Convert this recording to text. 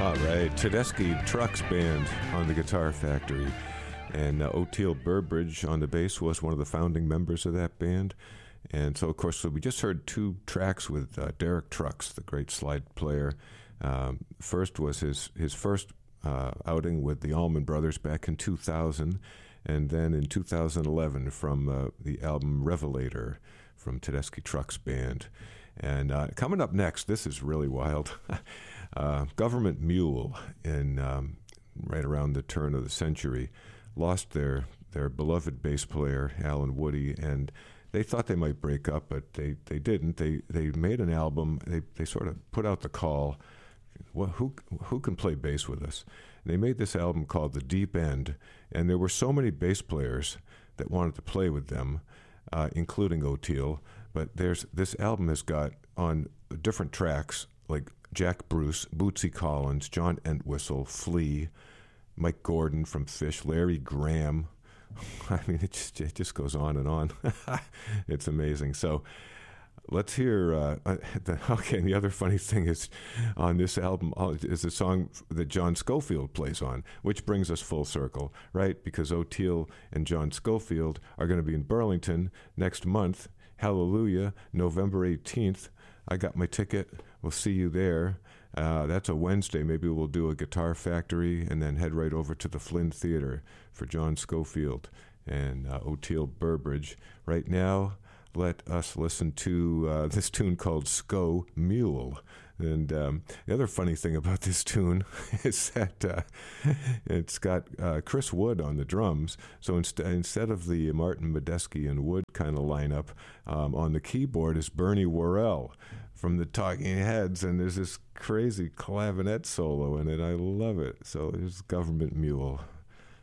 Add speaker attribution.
Speaker 1: All right, Tedeschi Trucks Band on the Guitar Factory. And Oteil Burbridge on the bass was one of the founding members of that band. And so, of course, we just heard two tracks with Derek Trucks, the great slide player. First was his first outing with the Allman Brothers back in 2000, and then in 2011 from the album Revelator from Tedeschi Trucks Band. And coming up next, this is really wild. Government Mule, in right around the turn of the century, lost their beloved bass player, Alan Woody, and they thought they might break up, but they didn't. They made an album. They sort of put out the call, well, who can play bass with us? And they made this album called The Deep End, and there were so many bass players that wanted to play with them, including Oteil. But this album has got on different tracks like Jack Bruce, Bootsy Collins, John Entwistle, Flea, Mike Gordon from Phish, Larry Graham. I mean, it just goes on and on. It's amazing. So let's hear. And the other funny thing is, on this album is a song that John Scofield plays on, which brings us full circle, right? Because Oteil and John Scofield are going to be in Burlington next month. Hallelujah, November 18th. I got my ticket. We'll see you there. That's a Wednesday. Maybe we'll do a Guitar Factory and then head right over to the Flynn Theater for John Scofield and Oteil Burbridge. Right now, let us listen to this tune called Sco Mule. And the other funny thing about this tune is that it's got Chris Wood on the drums. So instead of the Martin Medeski and Wood kind of lineup, on the keyboard is Bernie Worrell from the Talking Heads, and there's this crazy clavinet solo in it. I love it. So here's Government Mule.